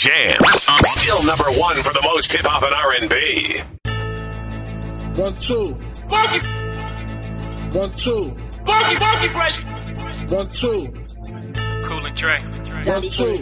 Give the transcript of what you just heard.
jams. Still number one for the most hip-hop and R&B. 1, 2. Funky. 1, 2. Funky fresh. 1, 2. Cool and Dre. 1, 2.